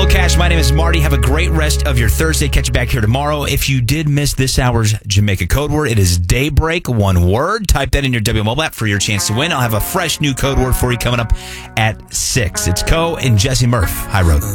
Low Cash. My name is Marty. Have a great rest of your Thursday. Catch you back here tomorrow. If you did miss this hour's Jamaica code word, it is Daybreak, one word. Type that in your W mobile app for your chance to win. I'll have a fresh new code word for you coming up at 6. It's Co and Jesse Murph. High Road.